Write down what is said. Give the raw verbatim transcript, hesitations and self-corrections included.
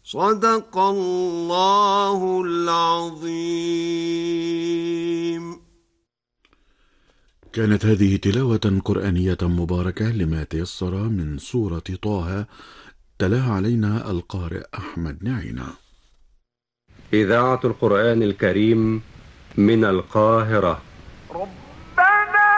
صدق الله العظيم. كانت هذه تلاوة قرآنية مباركة لما تيسر من سورة طه، تلاها علينا القارئ أحمد نعينة. إذاعة القرآن الكريم من القاهرة.